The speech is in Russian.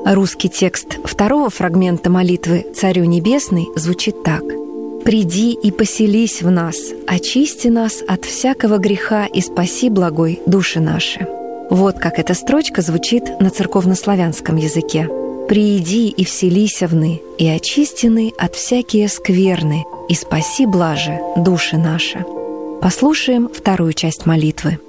Русский текст второго фрагмента молитвы «Царю небесный» звучит так. «Приди и поселись в нас, очисти нас от всякого греха и спаси, благой, души наши». Вот как эта строчка звучит на церковнославянском языке. «Прииди и вселися вны, и очистины от всякие скверны, и спаси, блаже, души наши». Послушаем вторую часть молитвы.